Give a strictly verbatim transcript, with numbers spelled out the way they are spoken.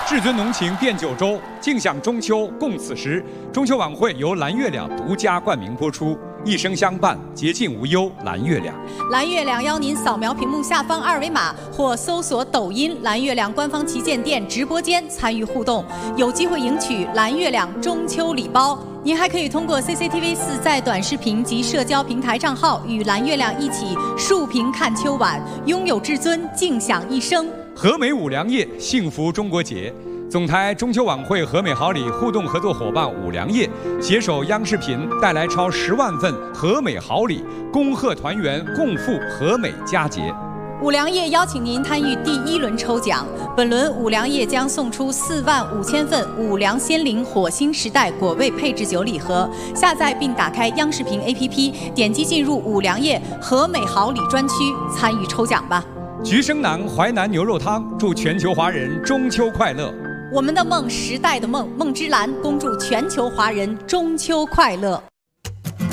至尊浓情变九州，尽享中秋共此时。中秋晚会由蓝月亮独家冠名播出，一生相伴，洁净无忧。蓝月亮， 蓝月亮邀您扫描屏幕下方二维码，或搜索抖音蓝月亮官方旗舰店直播间参与互动，有机会赢取蓝月亮中秋礼包。您还可以通过 C C T V 四在短视频及社交平台账号与蓝月亮一起竖屏看秋晚，拥有至尊，尽享一生。 和美五粮液，幸福中国节。总台中秋晚会和美好礼互动合作伙伴五粮液携手央视频，带来超十万份和美好礼，恭贺团圆，共赴和美佳节。 五粮液邀请您参与第一轮抽奖，本轮五粮液将送出四万五千份五粮鲜灵火星时代果味配制酒礼盒。下载并打开央视频 A P P， 点击进入五粮液和美好礼专区，参与抽奖吧。 菊生南淮南牛肉汤祝全球华人中秋快乐。 我们的梦，时代的梦，梦之蓝恭祝全球华人中秋快乐。